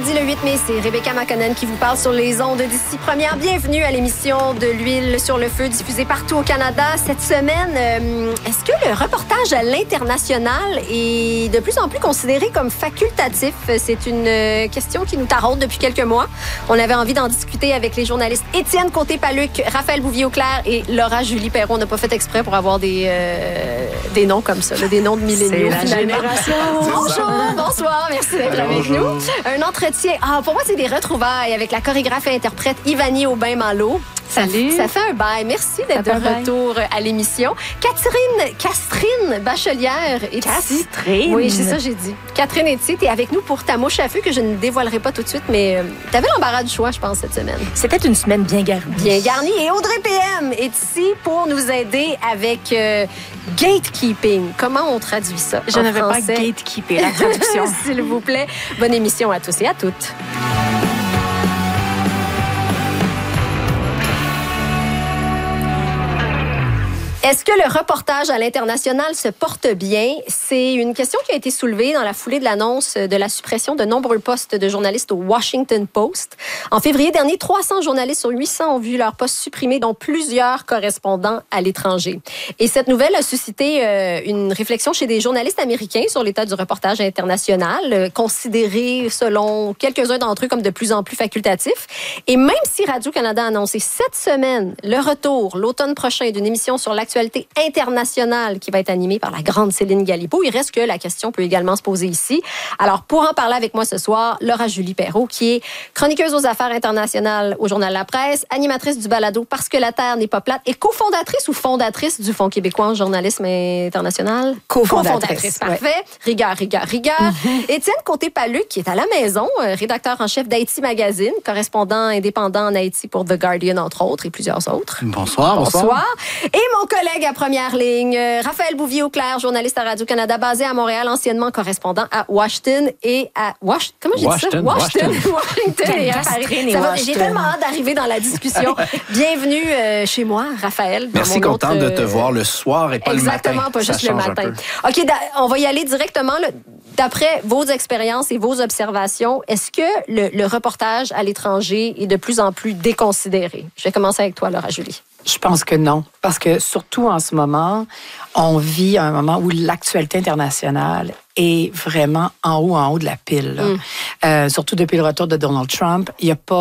Mercredi le 8 mai, c'est Rebecca McConnell qui vous parle sur les ondes d'ici première. Bienvenue à l'émission de l'huile sur le feu diffusée partout au Canada. Cette semaine, est-ce que le reportage à l'international est de plus en plus considéré comme facultatif? C'est une question qui nous taraude depuis quelques mois. On avait envie d'en discuter avec les journalistes Étienne Côté-Paluc, Raphaël Bouvier-Auclair et Laura-Julie Perron. On n'a pas fait exprès pour avoir des noms comme ça, là, des noms de milléniaux. C'est la génération. Bonjour, bonsoir, merci d'être avec nous. Un entretien, pour moi, c'est des retrouvailles avec la chorégraphe et interprète Ivanie Aubin-Malo. Salut. Ça fait un bail. Merci d'être de retour à l'émission. Castrine Bachelière est ici. Castrine. Oui, c'est ça j'ai dit. Catherine est ici. T'es avec nous pour ta mouche à feu que je ne dévoilerai pas tout de suite, mais t'avais l'embarras du choix, je pense, cette semaine. C'était une semaine bien garnie. Bien garnie. Et Audrey PM est ici pour nous aider avec gatekeeping. Comment on traduit ça Je en ne vais pas français? gatekeeper la traduction. S'il vous plaît. Bonne émission à tous et à toutes. Est-ce que le reportage à l'international se porte bien? C'est une question qui a été soulevée dans la foulée de l'annonce de la suppression de nombreux postes de journalistes au Washington Post. En février dernier, 300 journalistes sur 800 ont vu leur poste supprimé, dont plusieurs correspondants à l'étranger. Et cette nouvelle a suscité une réflexion chez des journalistes américains sur l'état du reportage international, considéré selon quelques-uns d'entre eux comme de plus en plus facultatif. Et même si Radio-Canada a annoncé cette semaine le retour, l'automne prochain, d'une émission sur l'actualité internationale qui va être animée par la grande Céline Galipeau, il reste que la question peut également se poser ici. Alors, pour en parler avec moi ce soir, Laura-Julie Perron, qui est chroniqueuse aux affaires internationales au Journal La Presse, animatrice du balado Parce que la Terre n'est pas plate et cofondatrice ou fondatrice du Fonds québécois en journalisme international? Cofondatrice. Parfait. Ouais. Rigueur. Étienne Côté-Paluc, qui est à la maison, rédacteur en chef d'Haïti Magazine, correspondant indépendant en Haïti pour The Guardian, entre autres, et plusieurs autres. Bonsoir. Et mon collègue à première ligne, Raphaël Bouvier-Auclair, journaliste à Radio-Canada, basé à Montréal, anciennement correspondant à Washington et à Comment j'ai dit ça? Washington et à Paris. J'ai tellement hâte d'arriver dans la discussion. Bienvenue chez moi, Raphaël. Merci, content de te voir le soir et pas le matin. Exactement, pas juste le matin. OK, on va y aller directement. D'après vos expériences et vos observations, est-ce que le reportage à l'étranger est de plus en plus déconsidéré? Je vais commencer avec toi, Laura-Julie. Je pense que non, parce que surtout en ce moment, on vit un moment où l'actualité internationale est vraiment en haut de la pile. Surtout depuis le retour de Donald Trump, il n'y a pas